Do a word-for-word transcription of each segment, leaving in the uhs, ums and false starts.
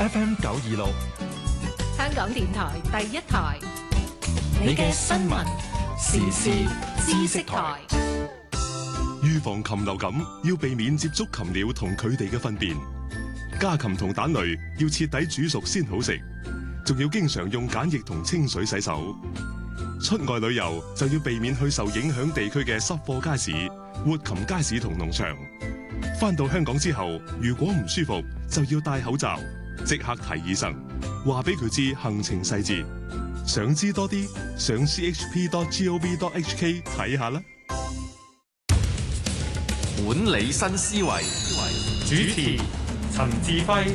F M 九二六， 香港電台第一台， 你嘅新聞時事知識台。 預防禽流感要避免接觸禽鳥同佢哋嘅糞便，家禽同蛋類要徹底煮熟先好食，仲要經常用梘液同清水洗手。出外旅遊就要避免去受影響地區嘅濕貨街市、活禽街市同農場。返到香港之後，如果唔舒服，就要戴口罩，即刻睇醫生，話俾佢知行程細節。想知多啲，上 c h p dot gov dot h k 睇下啦。 管理新思維， 主持陳志輝。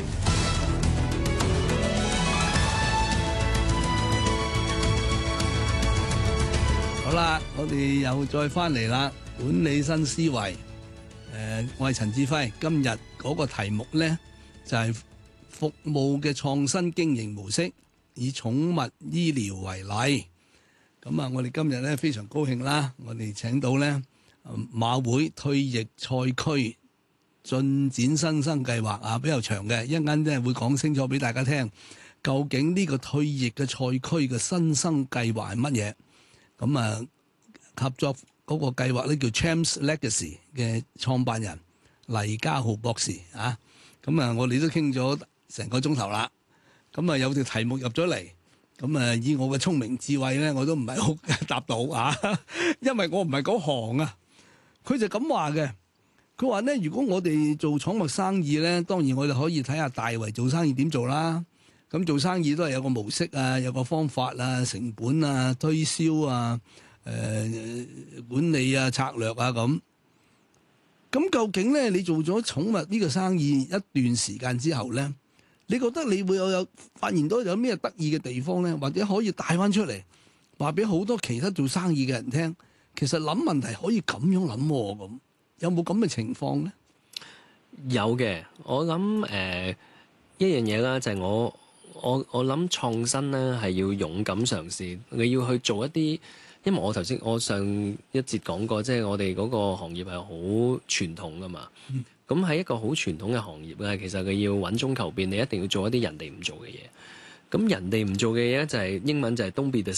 好啦，我哋又再翻嚟啦。管理新思維，誒、呃，我係陳志輝。今日嗰個題目咧就係、是、服務嘅創新經營模式，以寵物醫療為例。咁啊，我哋今日咧非常高興啦，我哋請到咧馬會退役賽區進展新生計劃啊，比較長嘅，一陣間咧會講清楚俾大家聽，究竟呢個退役嘅賽區嘅新生計劃係乜嘢？咁啊，合作嗰個計劃咧叫 Champs Legacy 嘅創辦人黎家豪博士啊，咁啊，我哋都傾咗成個鐘頭啦。咁啊，有條題目入咗嚟，咁啊，以我嘅聰明智慧咧，我都唔係好答到啊，因為我唔係嗰行啊。佢就咁話嘅，佢話咧，如果我哋做寵物生意咧，當然我哋可以睇下大圍做生意點做啦。咁做生意都係有個模式啊，有個方法啊，成本啊，推銷啊，誒、呃、管理啊，策略啊咁。咁究竟咧，你做咗寵物呢個生意一段時間之後咧，你覺得你會有有發現到有咩得意嘅地方咧，或者可以帶翻出嚟，話俾好多其他做生意嘅人聽，其實諗問題可以咁樣諗喎，咁有冇咁嘅情況咧？ 有嘅，我諗誒、呃、一樣嘢啦，就係、是、我。我我諗創新咧係要勇敢嘗試，你要去做一啲，因為我頭先我上一節講過，即係我哋嗰個行業係好傳統噶嘛。咁喺、嗯、一個好傳統嘅行業咧，其實你要穩中求變，你一定要做一啲人哋唔做嘅嘢。咁人哋唔做嘅嘢就係、是、英文就係 Don't be the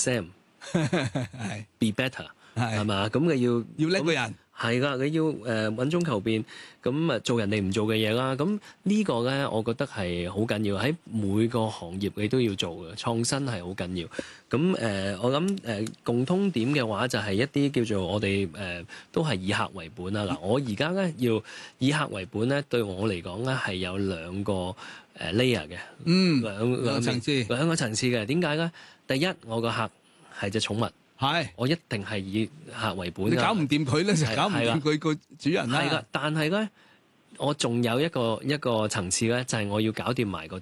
same，be better，係嘛？咁你要要叻個人。 係噶，你要誒穩、呃、中求變，咁啊做人哋唔做嘅嘢啦。咁呢個咧，我覺得係好緊要，喺每個行業你都要做嘅創新係好緊要。咁誒、呃，我諗誒、呃、共通點嘅話，就係一啲叫做我哋誒、呃、都係以客為本啦。嗱，我而家咧要以客為本咧，對我嚟講咧係有兩個誒 layer 嘅， 嗯， 兩兩個層次，兩個層次嘅。點解咧？第一，我個客係隻寵物。係，我一定係以客為本。你搞唔掂佢咧，就搞唔掂佢個主人啦。係啦，但係咧，我仲有一個一個層次咧，就係、是、我要搞掂埋個